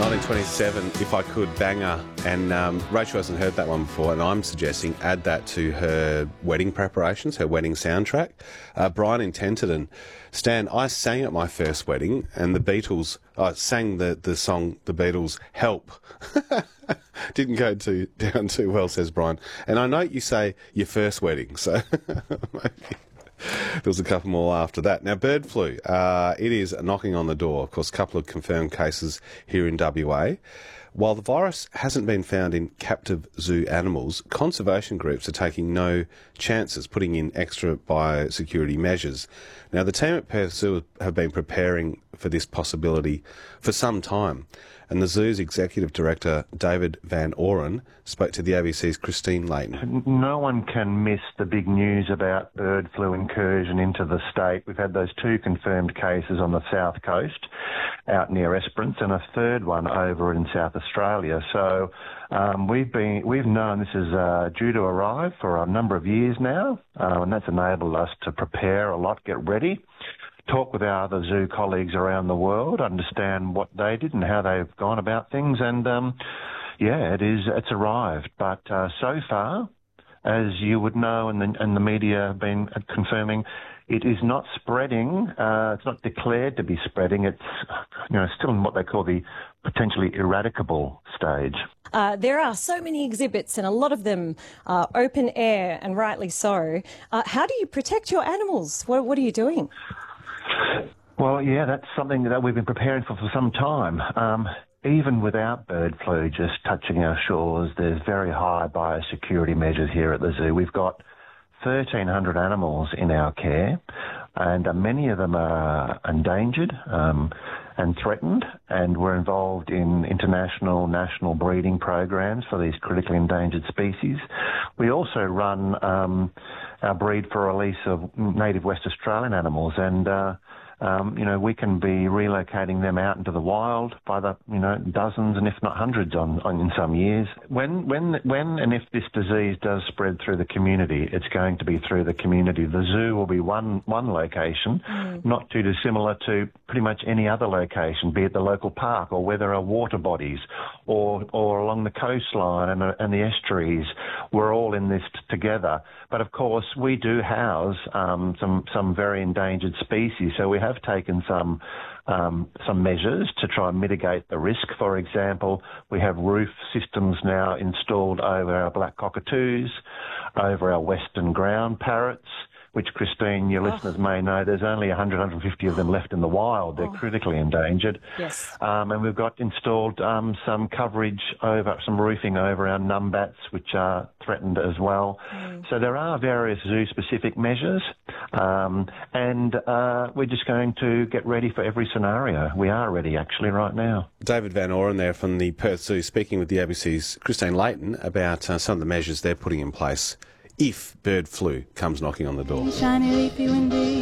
1927, If I Could, banger. And Rachel hasn't heard that one before, and I'm suggesting add that to her wedding preparations, her wedding soundtrack. Brian in Tenterden. Stan, I sang at my first wedding, and the Beatles, I sang the song, the Beatles' Help. Didn't go down too well, says Brian. And I know you say your first wedding, so maybe there was a couple more after that. Now, bird flu, it is knocking on the door. Of course, a couple of confirmed cases here in WA. While the virus hasn't been found in captive zoo animals, conservation groups are taking no chances, putting in extra biosecurity measures. Now, the team at Perth Zoo have been preparing for this possibility for some time, and the zoo's executive director, David Van Oren, spoke to the ABC's Christine Layton. No one can miss the big news about bird flu incursion into the state. We've had those 2 confirmed cases on the south coast, out near Esperance, and a third one over in South Australia. So we've known this is due to arrive for a number of years now, and that's enabled us to prepare a lot, get ready, talk with our other zoo colleagues around the world, understand what they did and how they've gone about things, and it's arrived. But so far, as you would know, and the media have been confirming, it is not spreading. It's not declared to be spreading. It's still in what they call the potentially eradicable stage. There are so many exhibits, and a lot of them are open air, and rightly so. How do you protect your animals? What are you doing? Well, yeah, that's something that we've been preparing for some time. Even without bird flu just touching our shores, there's very high biosecurity measures here at the zoo. We've got 1,300 animals in our care, and many of them are endangered and threatened, and we're involved in international, national breeding programs for these critically endangered species. We also run our breed for release of native West Australian animals, and we can be relocating them out into the wild by the dozens and if not hundreds in some years. When and if this disease does spread through the community, it's going to be through the community. The zoo will be one location, not too dissimilar to pretty much any other location, be it the local park or where there are water bodies or along the coastline and the estuaries. We're all in this together. But of course, we do house some very endangered species, so we have taken some measures to try and mitigate the risk. For example, we have roof systems now installed over our black cockatoos, over our western ground parrots, which, Christine, your listeners may know, there's only 100, 150 of them left in the wild. They're critically endangered. Yes. And we've got installed some coverage over, some roofing over our numbats, which are threatened as well. So there are various zoo-specific measures, and we're just going to get ready for every scenario. We are ready, actually, right now. David Van Oren there from the Perth Zoo, speaking with the ABC's Christine Layton about some of the measures they're putting in place if bird flu comes knocking on the door. Shiny, leafy, windy.